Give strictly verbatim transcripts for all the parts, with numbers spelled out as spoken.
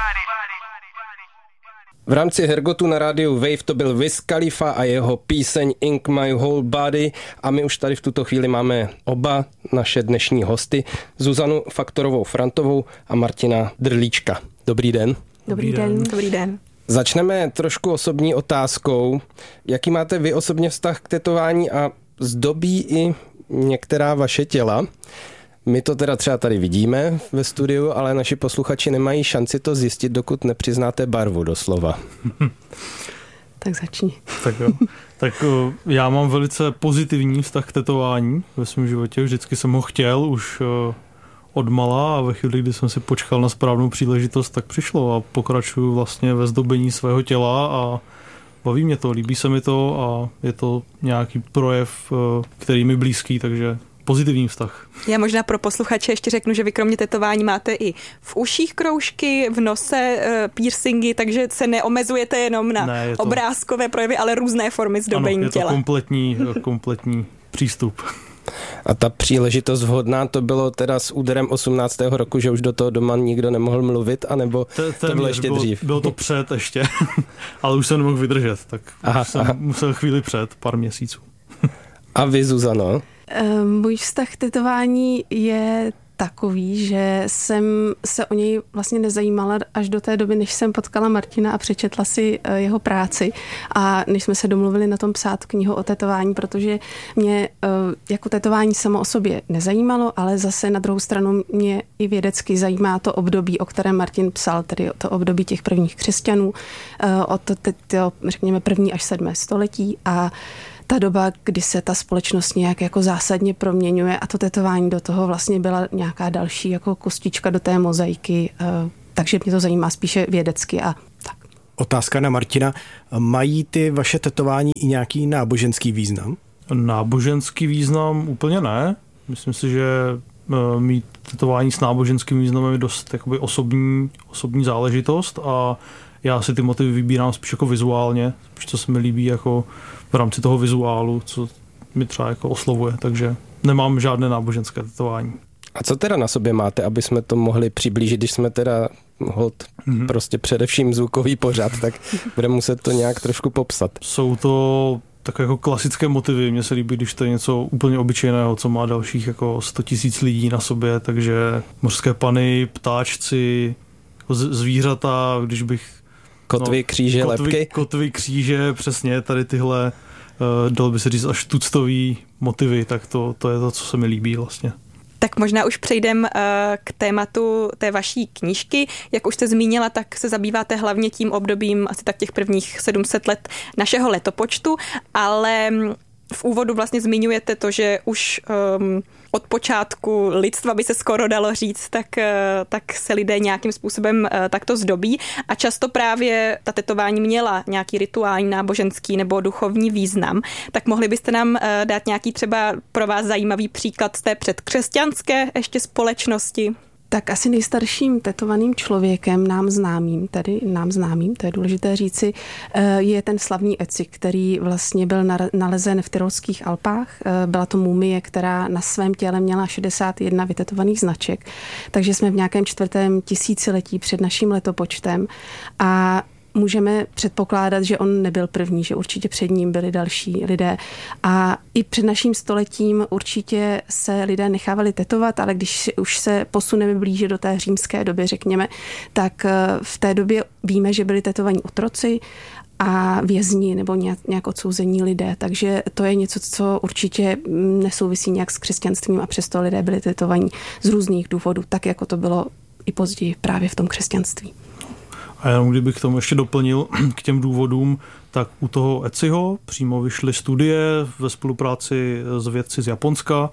V rámci Hergotu na rádiu Wave to byl Wiz Khalifa a jeho píseň Ink My Whole Body a my už tady v tuto chvíli máme oba naše dnešní hosty, Zuzanu Faktorovou-Frantovou a Martina Drlíčka. Dobrý den. Dobrý den. Dobrý den. Začneme trošku osobní otázkou. Jaký máte vy osobně vztah k tetování a zdobí i některá vaše těla? My to teda třeba tady vidíme ve studiu, ale naši posluchači nemají šanci to zjistit, dokud nepřiznáte barvu doslova. Tak začni. Tak jo. Tak já mám velice pozitivní vztah k tetování ve svém životě. Vždycky jsem ho chtěl už odmala a ve chvíli, kdy jsem si počkal na správnou příležitost, tak přišlo a pokračuju vlastně ve zdobení svého těla a baví mě to, líbí se mi to a je to nějaký projev, který mi blízký, takže pozitivní vztah. Já možná pro posluchače ještě řeknu, že vy kromě tetování máte i v uších kroužky, v nose piercingy, takže se neomezujete jenom na ne, to... obrázkové projevy, ale různé formy zdobení ano, je těla. To kompletní, kompletní přístup. A ta příležitost vhodná, to bylo teda s úderem osmnáctého roku, že už do toho doma nikdo nemohl mluvit, anebo T- to bylo ještě bylo, dřív? Bylo to před ještě, ale už jsem nemohl vydržet, tak aha, jsem aha. musel chvíli před, pár měsíců. A vy, Zuzano? Můj vztah k tetování je takový, že jsem se o něj vlastně nezajímala až do té doby, než jsem potkala Martina a přečetla si jeho práci a než jsme se domluvili na tom psát knihu o tetování, protože mě jako tetování samo o sobě nezajímalo, ale zase na druhou stranu mě i vědecky zajímá to období, o kterém Martin psal, tedy to období těch prvních křesťanů, o to, to řekněme první až sedmé století a ta doba, kdy se ta společnost nějak jako zásadně proměňuje a to tetování do toho vlastně byla nějaká další jako kostička do té mozaiky, takže mě to zajímá spíše vědecky a tak. Otázka na Martina. Mají ty vaše tetování i nějaký náboženský význam? Náboženský význam úplně ne. Myslím si, že mít tetování s náboženským významem je dost jakoby osobní, osobní záležitost a já si ty motivy vybírám spíš jako vizuálně, spíš co se mi líbí jako v rámci toho vizuálu, co mi třeba jako oslovuje, takže nemám žádné náboženské tetování. A co teda na sobě máte, aby jsme to mohli přiblížit, když jsme teda hold mm-hmm. prostě především zvukový pořad, tak budeme muset to nějak trošku popsat. Jsou to takové jako klasické motivy, mně se líbí, když to je něco úplně obyčejného, co má dalších jako sto tisíc lidí na sobě, takže mořské pany, ptáčci, zvířata, když bych Kotvy, no, kříže, kotvy, lebky. Kotvy, kříže, přesně, tady tyhle, uh, dalo by se říct, až tuctový motivy, tak to, to je to, co se mi líbí vlastně. Tak možná už přejdem uh, k tématu té vaší knížky. Jak už jste zmínila, tak se zabýváte hlavně tím obdobím asi tak těch prvních sedm set let našeho letopočtu, ale v úvodu vlastně zmiňujete to, že už um, od počátku lidstva by se skoro dalo říct, tak, tak se lidé nějakým způsobem takto zdobí a často právě ta tetování měla nějaký rituální, náboženský nebo duchovní význam. Tak mohli byste nám dát nějaký třeba pro vás zajímavý příklad z té předkřesťanské ještě společnosti? Tak asi nejstarším tetovaným člověkem nám známým, tedy nám známým, to je důležité říci, je ten slavný Eci, který vlastně byl nalezen v Tyrolských Alpách. Byla to mumie, která na svém těle měla šedesát jedna vytetovaných značek, takže jsme v nějakém čtvrtém tisíciletí před naším letopočtem a můžeme předpokládat, že on nebyl první, že určitě před ním byli další lidé. A i před naším stoletím určitě se lidé nechávali tetovat, ale když už se posuneme blíže do té římské doby, řekněme, tak v té době víme, že byli tetovaní otroci a vězni nebo nějak odsouzení lidé. Takže to je něco, co určitě nesouvisí nějak s křesťanstvím a přesto lidé byli tetovaní z různých důvodů, tak jako to bylo i později právě v tom křesťanství. A jenom kdybych k tomu ještě doplnil k těm důvodům, tak u toho Eciho přímo vyšly studie ve spolupráci s vědci z Japonska,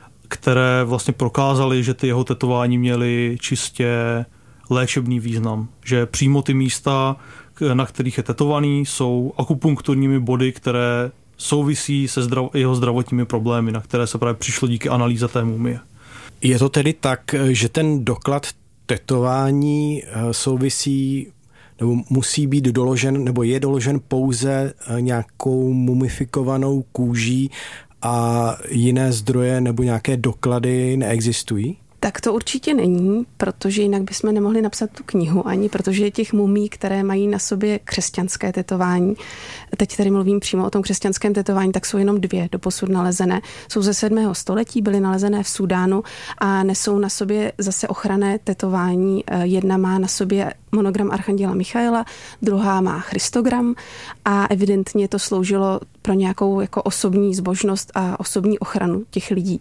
které vlastně prokázaly, že ty jeho tetování měly čistě léčebný význam. Že přímo ty místa, na kterých je tetovaný, jsou akupunkturními body, které souvisí se zdrav- jeho zdravotními problémy, na které se právě přišlo díky analýze té mumie. Je to tedy tak, že ten doklad tetování souvisí nebo musí být doložen, nebo je doložen pouze nějakou mumifikovanou kůží a jiné zdroje nebo nějaké doklady neexistují? Tak to určitě není, protože jinak bychom nemohli napsat tu knihu, ani protože těch mumí, které mají na sobě křesťanské tetování, teď tady mluvím přímo o tom křesťanském tetování, tak jsou jenom dvě doposud nalezené. Jsou ze sedmého století, byly nalezené v Súdánu a nesou na sobě zase ochranné tetování. Jedna má na sobě monogram archanděla Michaela, druhá má Christogram a evidentně to sloužilo pro nějakou jako osobní zbožnost a osobní ochranu těch lidí.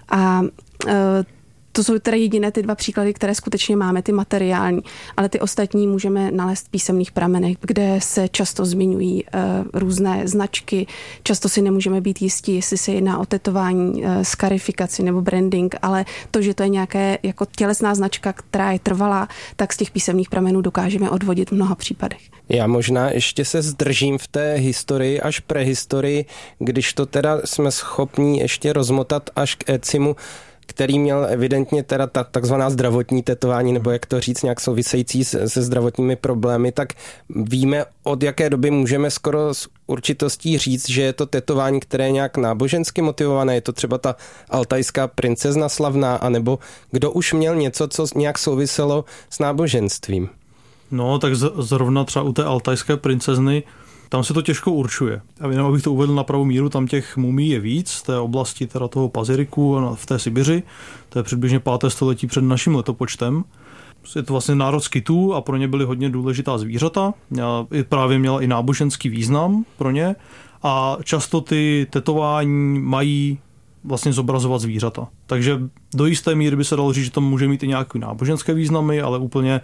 A e, to jsou teda jediné ty dva příklady, které skutečně máme, ty materiální, ale ty ostatní můžeme nalézt v písemných pramenech, kde se často zmiňují uh, různé značky. Často si nemůžeme být jistí, jestli se jedná o tetování, uh, skarifikaci nebo branding, ale to, že to je nějaké jako tělesná značka, která je trvalá, tak z těch písemných pramenů dokážeme odvodit v mnoha případech. Já možná ještě se zdržím v té historii až prehistorii, když to teda jsme schopni ještě rozmotat až k Ecimu, který měl evidentně teda ta takzvaná zdravotní tetování, nebo jak to říct, nějak související se, se zdravotními problémy, tak víme, od jaké doby můžeme skoro s určitostí říct, že je to tetování, které je nějak nábožensky motivované. Je to třeba ta altajská princezna slavná, anebo kdo už měl něco, co nějak souviselo s náboženstvím. No, tak z- zrovna třeba u té altajské princezny tam se to těžko určuje. A jenom abych to uvedl na pravou míru, tam těch mumí je víc, z té oblasti teda toho Paziriku v té Sibiři, to je přibližně páté století před naším letopočtem. Je to vlastně národ Skytů a pro ně byly hodně důležitá zvířata. Právě měla i náboženský význam pro ně a často ty tetování mají vlastně zobrazovat zvířata. Takže do jisté míry by se dalo říct, že to může mít i nějaké náboženské významy, ale úplně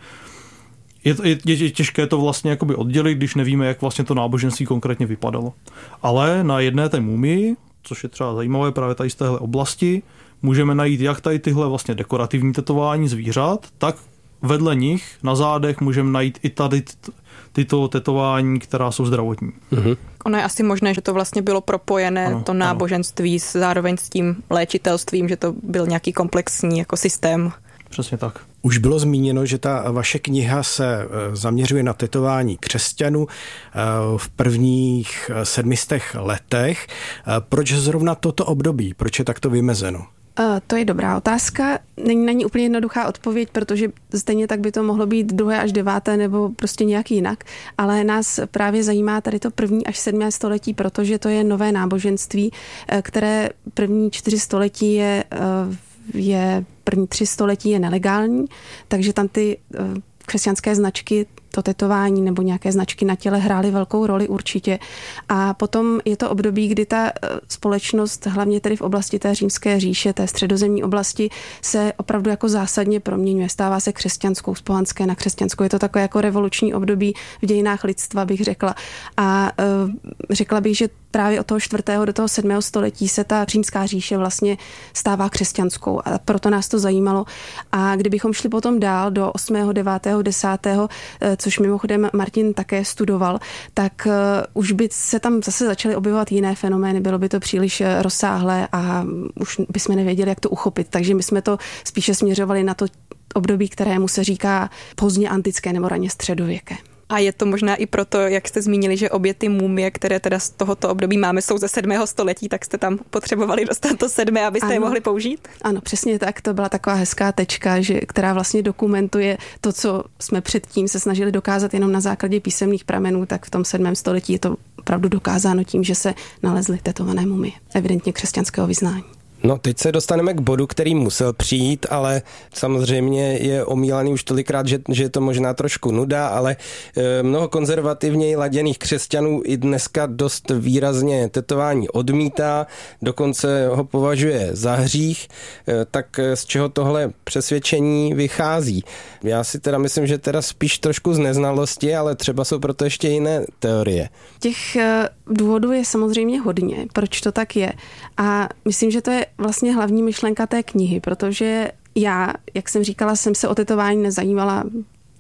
Je, je, je těžké to vlastně jakoby oddělit, když nevíme, jak vlastně to náboženství konkrétně vypadalo. Ale na jedné té mumii, což je třeba zajímavé právě tady z téhle oblasti, můžeme najít jak tady tyhle vlastně dekorativní tetování zvířat, tak vedle nich na zádech můžeme najít i tady tyto tetování, která jsou zdravotní. Mhm. Ono je asi možné, že to vlastně bylo propojené, ano, to náboženství ano. zároveň s tím léčitelstvím, že to byl nějaký komplexní jako systém. Přesně tak. Už bylo zmíněno, že ta vaše kniha se zaměřuje na tetování křesťanů v prvních sedmistech letech. Proč zrovna toto období? Proč je takto vymezeno? To je dobrá otázka. Není na ní úplně jednoduchá odpověď, protože stejně tak by to mohlo být druhé až deváté nebo prostě nějak jinak. Ale nás právě zajímá tady to první až sedmé století, protože to je nové náboženství, které první čtyři století je je první tři století je nelegální, takže tam ty křesťanské značky, to tetování nebo nějaké značky na těle hrály velkou roli určitě. A potom je to období, kdy ta společnost, hlavně tedy v oblasti té římské říše, té středozemní oblasti, se opravdu jako zásadně proměňuje. Stává se křesťanskou, z pohanské na křesťanskou. Je to takové jako revoluční období v dějinách lidstva, bych řekla. A uh, řekla bych, že právě od toho čtvrtého do toho sedmého století se ta římská říše vlastně stává křesťanskou a proto nás to zajímalo. A kdybychom šli potom dál do osmého, devátého, desátého, což mimochodem Martin také studoval, tak už by se tam zase začaly objevovat jiné fenomény, bylo by to příliš rozsáhlé a už bychom nevěděli, jak to uchopit. Takže my jsme to spíše směřovali na to období, kterému se říká pozdně antické nebo raně středověké. A je to možná i proto, jak jste zmínili, že obě ty mumie, které teda z tohoto období máme, jsou ze sedmého století, tak jste tam potřebovali dostat to sedmé, abyste ano. je mohli použít? Ano, přesně tak. To byla taková hezká tečka, že, která vlastně dokumentuje to, co jsme předtím se snažili dokázat jenom na základě písemných pramenů, tak v tom sedmém století je to opravdu dokázáno tím, že se nalezly tetované mumie, evidentně křesťanského vyznání. No, teď se dostaneme k bodu, který musel přijít, ale samozřejmě je omílaný už tolikrát, že, že je to možná trošku nuda, ale e, mnoho konzervativněji laděných křesťanů i dneska dost výrazně tetování odmítá, dokonce ho považuje za hřích, e, tak z čeho tohle přesvědčení vychází? Já si teda myslím, že teda spíš trošku z neznalosti, ale třeba jsou proto ještě jiné teorie. Těch důvodů je samozřejmě hodně, proč to tak je. A myslím, že to je vlastně hlavní myšlenka té knihy, protože já, jak jsem říkala, jsem se o tetování nezajímala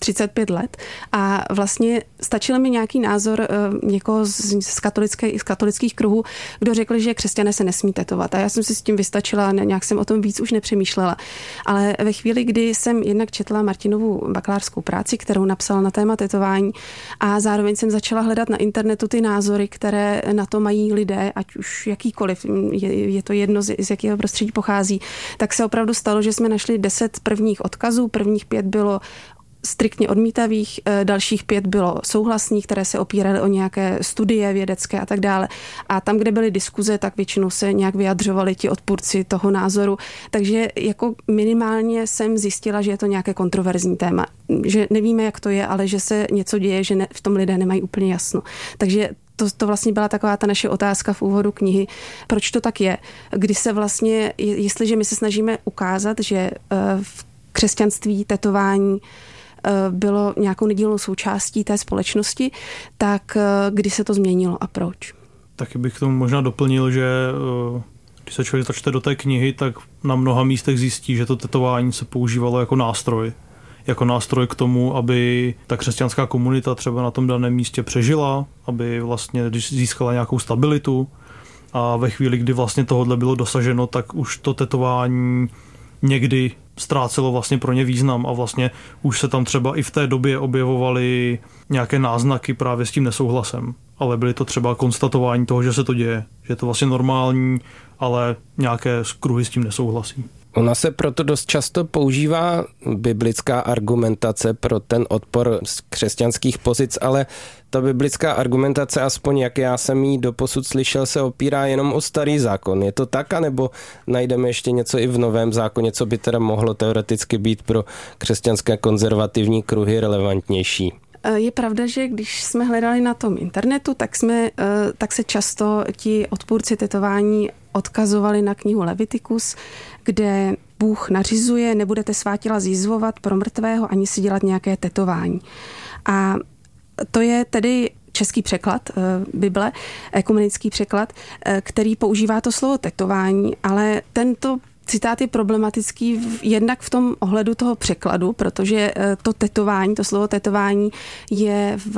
třicet pět let a vlastně stačil mi nějaký názor někoho z, z, katolické, z katolických kruhů, kdo řekl, že křesťané se nesmí tetovat. A já jsem si s tím vystačila, nějak jsem o tom víc už nepřemýšlela. Ale ve chvíli, kdy jsem jednak četla Martinovu bakalářskou práci, kterou napsal na téma tetování a zároveň jsem začala hledat na internetu ty názory, které na to mají lidé, ať už jakýkoliv, je, je to jedno, z, z jakého prostředí pochází, tak se opravdu stalo, že jsme našli deset prvních odkazů, prvních pět bylo striktně odmítavých, dalších pět bylo souhlasných, které se opíraly o nějaké studie vědecké a tak dále. A tam, kde byly diskuze, tak většinou se nějak vyjadřovali ti odpůrci toho názoru. Takže jako minimálně jsem zjistila, že je to nějaké kontroverzní téma. Že nevíme, jak to je, ale že se něco děje, že ne, v tom lidé nemají úplně jasno. Takže To, to vlastně byla taková ta naše otázka v úvodu knihy. Proč to tak je? Kdy se vlastně, jestliže my se snažíme ukázat, že v křesťanství tetování bylo nějakou nedílnou součástí té společnosti, tak kdy se to změnilo a proč? Taky bych k tomu možná doplnil, že když se člověk začte do té knihy, tak na mnoha místech zjistí, že to tetování se používalo jako nástroj. Jako nástroj k tomu, aby ta křesťanská komunita třeba na tom daném místě přežila, aby vlastně získala nějakou stabilitu. A ve chvíli, kdy vlastně tohodle bylo dosaženo, tak už to tetování někdy ztrácelo vlastně pro ně význam a vlastně už se tam třeba i v té době objevovaly nějaké náznaky právě s tím nesouhlasem. Ale byly to třeba konstatování toho, že se to děje, že je to vlastně normální, ale nějaké kruhy s tím nesouhlasí. Ona se proto dost často používá biblická argumentace pro ten odpor z křesťanských pozic, ale ta biblická argumentace, aspoň jak já jsem jí doposud slyšel, se opírá jenom o starý zákon. Je to tak, anebo najdeme ještě něco i v novém zákoně, co by teda mohlo teoreticky být pro křesťanské konzervativní kruhy relevantnější? Je pravda, že když jsme hledali na tom internetu, tak, jsme, tak se často ti odpůrci tetování odkazovali na knihu Levitikus, kde Bůh nařizuje, nebudete svá těla zjizvovat pro mrtvého ani si dělat nějaké tetování. A to je tedy český překlad Bible, ekumenický překlad, který používá to slovo tetování, ale tento citát je problematický jednak v tom ohledu toho překladu, protože to tetování, to slovo tetování je v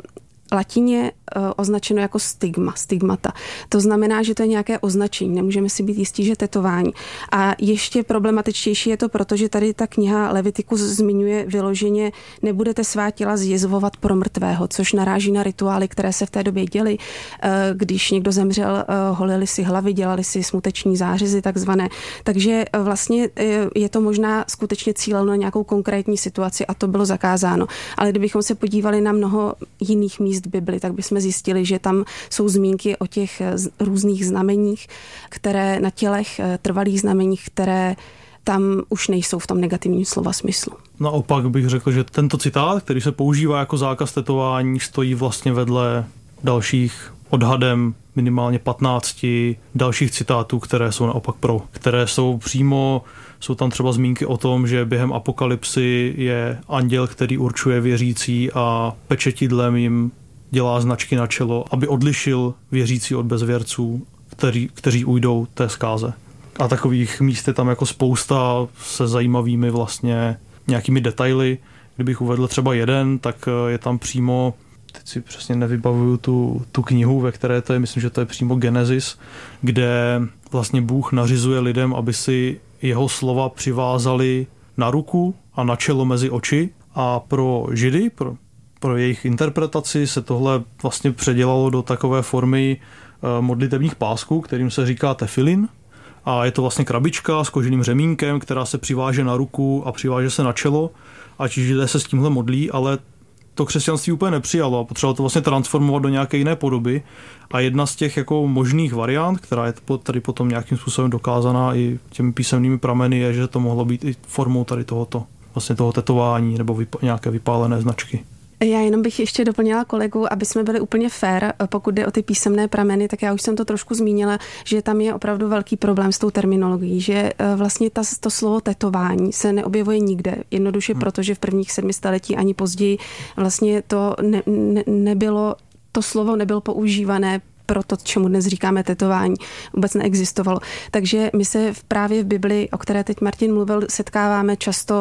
latině označeno jako stigma, stigmata. To znamená, že to je nějaké označení. Nemůžeme si být jistí, že tetování. A ještě problematičtější je to, protože tady ta kniha Levitikus zmiňuje vyloženě nebudete svá těla zjizvovat pro mrtvého, což naráží na rituály, které se v té době děly. Když někdo zemřel, holili si hlavy, dělali si smuteční zářezy takzvané. Takže vlastně je to možná skutečně cíleno na nějakou konkrétní situaci a to bylo zakázáno. Ale kdybychom se podívali na mnoho jiných míst v Bibli, tak bychom zjistili, že tam jsou zmínky o těch různých znameních, které na tělech, trvalých znameních, které tam už nejsou v tom negativním slova smyslu. Naopak bych řekl, že tento citát, který se používá jako zákaz tetování, stojí vlastně vedle dalších odhadem minimálně patnácti dalších citátů, které jsou naopak pro, které jsou přímo, jsou tam třeba zmínky o tom, že během apokalypsy je anděl, který určuje věřící a pečetidlem jim dělá značky na čelo, aby odlišil věřící od bezvěrců, kteří, kteří ujdou té zkáze. A takových míst je tam jako spousta se zajímavými vlastně nějakými detaily. Kdybych uvedl třeba jeden, tak je tam přímo, teď si přesně nevybavuju tu, tu knihu, ve které to je, myslím, že to je přímo Genesis, kde vlastně Bůh nařizuje lidem, aby si jeho slova přivázali na ruku a na čelo mezi oči. A pro Židy, pro, pro jejich interpretaci se tohle vlastně předělalo do takové formy modlitevních pásků, kterým se říká tefilin. A je to vlastně krabička s koženým řemínkem, která se přiváže na ruku a přiváže se na čelo. A Židé se s tímhle modlí, ale to křesťanství úplně nepřijalo a potřebovalo to vlastně transformovat do nějaké jiné podoby. A jedna z těch jako možných variant, která je tady potom nějakým způsobem dokázaná i těmi písemnými prameny, je, že to mohlo být i formou tady tohoto, vlastně toho tetování nebo vyp- nějaké vypálené značky. Já jenom bych ještě doplnila kolegu, aby jsme byli úplně fair, pokud jde o ty písemné prameny, tak já už jsem to trošku zmínila, že tam je opravdu velký problém s tou terminologií, že vlastně ta, to slovo tetování se neobjevuje nikde, jednoduše hmm. proto, že v prvních sedmi staletí ani později vlastně to ne, ne, nebylo, to slovo nebylo používané pro to, čemu dnes říkáme tetování, vůbec neexistovalo. Takže my se právě v Bibli, o které teď Martin mluvil, setkáváme často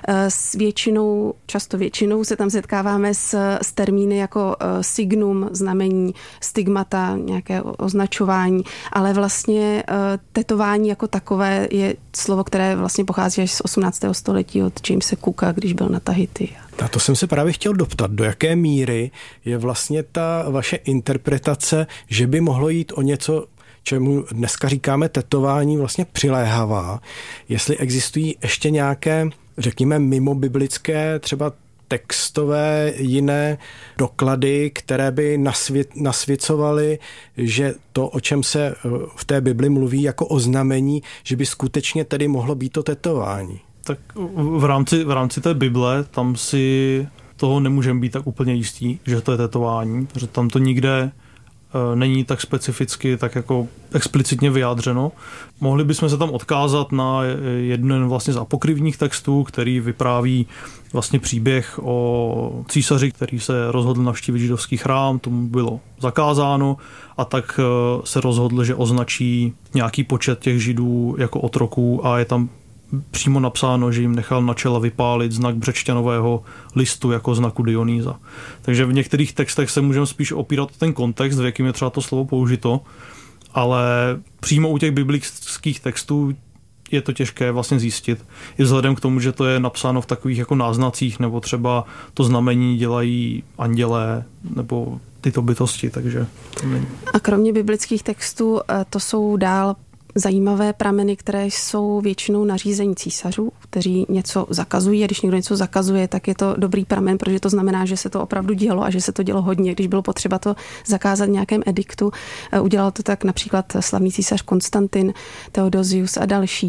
s většinou, často většinou se tam setkáváme s, s termíny jako signum, znamení, stigmata, nějaké označování, ale vlastně tetování jako takové je slovo, které vlastně pochází až z osmnáctého století od Jamese Cooka, když byl na Tahiti. A to jsem se právě chtěl doptat, do jaké míry je vlastně ta vaše interpretace, že by mohlo jít o něco, čemu dneska říkáme tetování, vlastně přiléhavá. Jestli existují ještě nějaké, řekněme, mimo biblické, třeba textové jiné doklady, které by nasvět, nasvěcovaly, že to, o čem se v té Bibli mluví jako o znamení, že by skutečně tedy mohlo být to tetování. Tak v rámci, v rámci té Bible tam si toho nemůžeme být tak úplně jistí, že to je tetování, protože tam to nikde není tak specificky, tak jako explicitně vyjádřeno. Mohli bychom se tam odkázat na jeden vlastně z apokryfních textů, který vypráví vlastně příběh o císaři, který se rozhodl navštívit židovský chrám, tomu bylo zakázáno a tak se rozhodl, že označí nějaký počet těch židů jako otroků a je tam přímo napsáno, že jim nechal na čela vypálit znak břečťanového listu jako znaku Dionýza. Takže v některých textech se můžeme spíš opírat o ten kontext, v jakým je třeba to slovo použito, ale přímo u těch biblických textů je to těžké vlastně zjistit. I vzhledem k tomu, že to je napsáno v takových jako náznacích, nebo třeba to znamení dělají andělé, nebo tyto bytosti, takže to není. A kromě biblických textů to jsou dál zajímavé prameny, které jsou většinou nařízení císařů, kteří něco zakazují a když někdo něco zakazuje, tak je to dobrý pramen, protože to znamená, že se to opravdu dělo a že se to dělo hodně. Když bylo potřeba to zakázat v nějakém ediktu, udělal to tak například slavný císař Konstantin, Theodosius a další.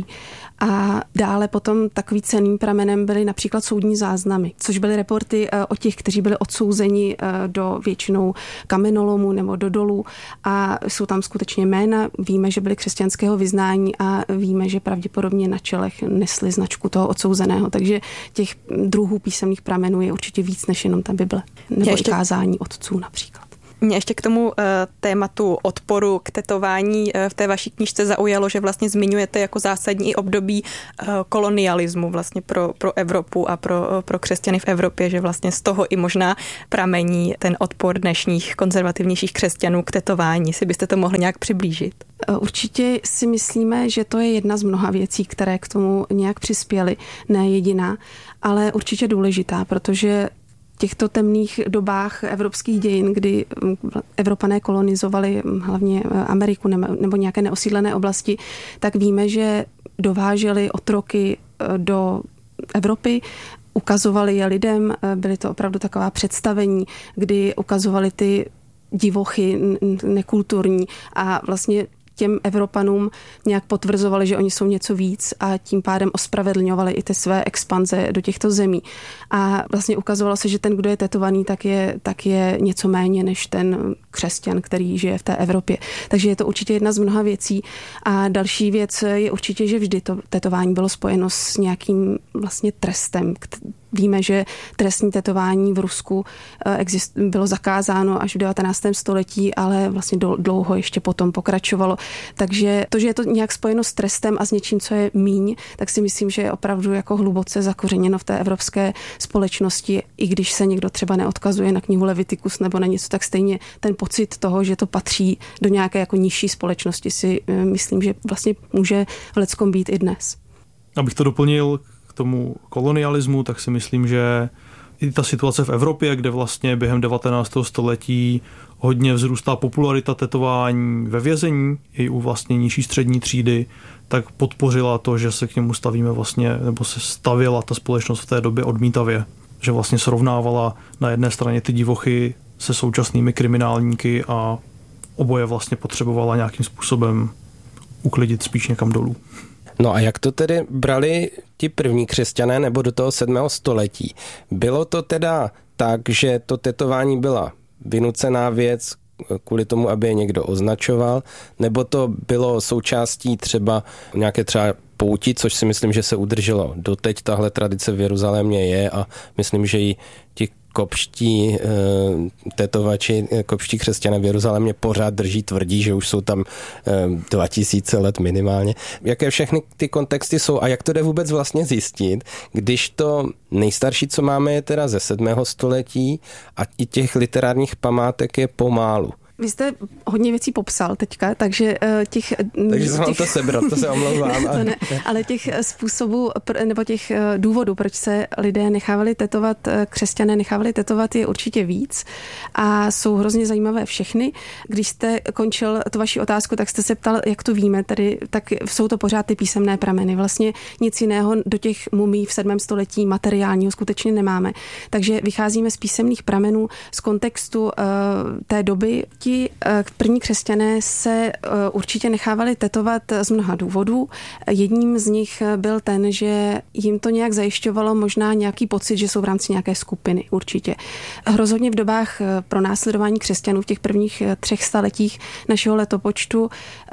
A dále potom takový cenným pramenem byly například soudní záznamy, což byly reporty o těch, kteří byli odsouzeni do většinou kamenolomu nebo do dolů a jsou tam skutečně jména. Víme, že byli křesťanského vyznání a víme, že pravděpodobně na čelech nesli značku toho odsouzeného. Takže těch druhů písemných pramenů je určitě víc než jenom ta Bible. Nebo ještě i kázání otců například. Mě ještě k tomu uh, tématu odporu k tetování uh, v té vaší knížce zaujalo, že vlastně zmiňujete jako zásadní období uh, kolonialismu vlastně pro, pro Evropu a pro, uh, pro křesťany v Evropě, že vlastně z toho i možná pramení ten odpor dnešních konzervativnějších křesťanů k tetování. Si byste to mohli nějak přiblížit? Určitě si myslíme, že to je jedna z mnoha věcí, které k tomu nějak přispěly, ne jediná, ale určitě důležitá, protože v těchto temných dobách evropských dějin, kdy Evropané kolonizovali hlavně Ameriku nebo nějaké neosídlené oblasti, tak víme, že dováželi otroky do Evropy, ukazovali je lidem, byly to opravdu taková představení, kdy ukazovali ty divochy nekulturní a vlastně těm Evropanům nějak potvrzovali, že oni jsou něco víc a tím pádem ospravedlňovali i ty své expanze do těchto zemí. A vlastně ukazovalo se, že ten, kdo je tetovaný, tak je, tak je něco méně než ten křesťan, který žije v té Evropě. Takže je to určitě jedna z mnoha věcí. A další věc je určitě, že vždy to tetování bylo spojeno s nějakým vlastně trestem. Víme, že trestní tetování v Rusku bylo zakázáno až v devatenáctém století, ale vlastně dlouho ještě potom pokračovalo. Takže to, že je to nějak spojeno s trestem a s něčím, co je míň, tak si myslím, že je opravdu jako hluboce zakořeněno v té evropské společnosti. I když se někdo třeba neodkazuje na knihu Levitikus nebo na něco, tak stejně ten pocit toho, že to patří do nějaké jako nižší společnosti, si myslím, že vlastně může v leckom být i dnes. Abych to doplnil k tomu kolonialismu, tak si myslím, že i ta situace v Evropě, kde vlastně během devatenáctého století hodně vzrůstá popularita tetování ve vězení i u vlastně nižší střední třídy, tak podpořila to, že se k němu stavíme vlastně, nebo se stavila ta společnost v té době odmítavě. Že vlastně srovnávala na jedné straně ty divochy se současnými kriminálníky a oboje vlastně potřebovala nějakým způsobem uklidit spíš někam dolů. No a jak to tedy brali ti první křesťané nebo do toho sedmého století? Bylo to teda tak, že to tetování byla vynucená věc kvůli tomu, aby je někdo označoval, nebo to bylo součástí třeba nějaké třeba pouti, což si myslím, že se udrželo doteď, tahle tradice v Jeruzalémě je a myslím, že ji ti kopští tetovači, kopští křesťané v Jeruzalémě pořád drží, tvrdí, že už jsou tam dva tisíce let minimálně. Jaké všechny ty kontexty jsou a jak to jde vůbec vlastně zjistit, když to nejstarší, co máme, je teda ze sedmého století a i těch literárních památek je pomálu. Vy jste hodně věcí popsal teďka, takže těch... Takže jsem těch, to sebrat, to se omlouvám. to ne, ale těch způsobů, nebo těch důvodů, proč se lidé nechávali tetovat, křesťané nechávali tetovat, je určitě víc a jsou hrozně zajímavé všechny. Když jste končil tu vaši otázku, tak jste se ptal, jak to víme, tedy, tak jsou to pořád ty písemné prameny. Vlastně nic jiného do těch mumí v sedmém století materiálního skutečně nemáme. Takže vycházíme z písemných pramenů, z kontextu uh, té doby. Ti první křesťané se určitě nechávali tetovat z mnoha důvodů. Jedním z nich byl ten, že jim to nějak zajišťovalo možná nějaký pocit, že jsou v rámci nějaké skupiny určitě. Rozhodně v dobách pronásledování křesťanů v těch prvních třech staletích našeho letopočtu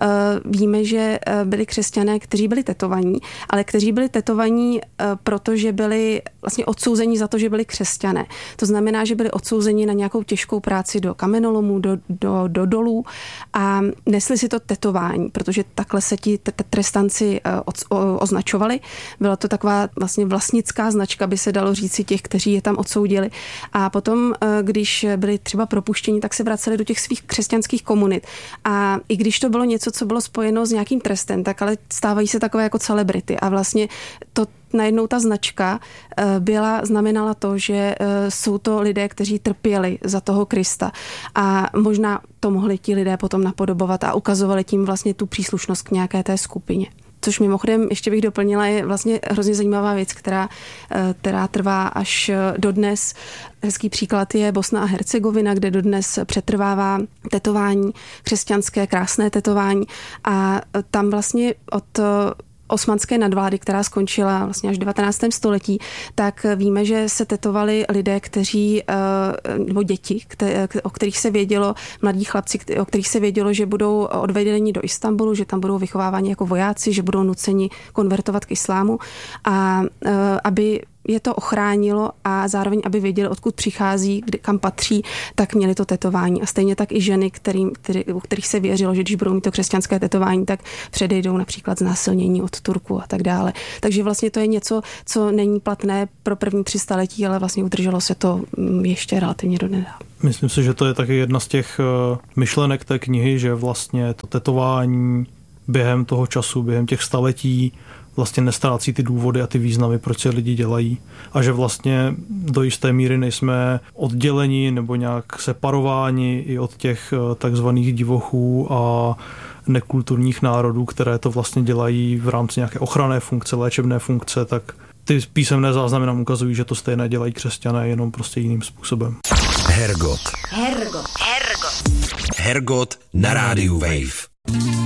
víme, že byli křesťané, kteří byli tetovaní, ale kteří byli tetovaní, protože byli vlastně odsouzeni za to, že byli křesťané. To znamená, že byli odsouzeni na nějakou těžkou práci do kamenolomů, do Do, do dolů a nesli si to tetování, protože takhle se ti trestanci označovali. Byla to taková vlastně vlastnická značka, by se dalo říci, těch, kteří je tam odsoudili. A potom, když byli třeba propuštěni, tak se vraceli do těch svých křesťanských komunit. A i když to bylo něco, co bylo spojeno s nějakým trestem, tak ale stávají se takové jako celebrity. A vlastně to najednou ta značka byla, znamenala to, že jsou to lidé, kteří trpěli za toho Krista a možná to mohli ti lidé potom napodobovat a ukazovali tím vlastně tu příslušnost k nějaké té skupině. Což mimochodem, ještě bych doplnila, je vlastně hrozně zajímavá věc, která, která trvá až dodnes. Hezký příklad je Bosna a Hercegovina, kde dodnes přetrvává tetování, křesťanské, krásné tetování a tam vlastně od osmanské nadvlády, která skončila vlastně až v devatenáctém století, tak víme, že se tetovali lidé, kteří, nebo děti, o kterých se vědělo, mladí chlapci, o kterých se vědělo, že budou odvedeni do Istanbulu, že tam budou vychováváni jako vojáci, že budou nuceni konvertovat k islámu a aby je to ochránilo a zároveň, aby věděli, odkud přichází, kde, kam patří, tak měli to tetování. A stejně tak i ženy, kterým, který, u kterých se věřilo, že když budou mít to křesťanské tetování, tak předejdou například znásilnění od Turku a tak dále. Takže vlastně to je něco, co není platné pro první tři staletí, ale vlastně udrželo se to ještě relativně dodnedávna. Myslím si, že to je taky jedna z těch myšlenek té knihy, že vlastně to tetování během toho času, během těch staletí vlastně nestrácí ty důvody a ty významy, proč se lidi dělají. A že vlastně do jisté míry nejsme odděleni nebo nějak separováni i od těch takzvaných divochů a nekulturních národů, které to vlastně dělají v rámci nějaké ochranné funkce, léčebné funkce, tak ty písemné záznamy nám ukazují, že to stejné dělají křesťané, jenom prostě jiným způsobem. Hergot. Hergot. Hergot. Hergot na rádiu Wave.